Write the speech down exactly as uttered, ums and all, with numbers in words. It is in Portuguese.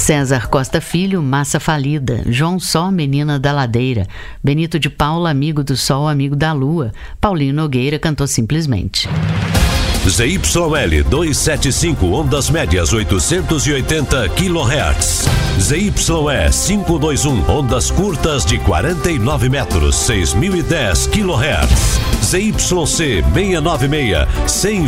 César Costa Filho, Massa Falida. João Só, Menina da Ladeira. Benito de Paula, Amigo do Sol, Amigo da Lua. Paulinho Nogueira cantou Simplesmente. Z Y L duzentos e setenta e cinco, ondas médias oitocentos e oitenta quilohertz. Z Y E quinhentos e vinte e um, ondas curtas de quarenta e nove metros, seis mil e dez quilohertz. Z Y C seiscentos e noventa e seis, cem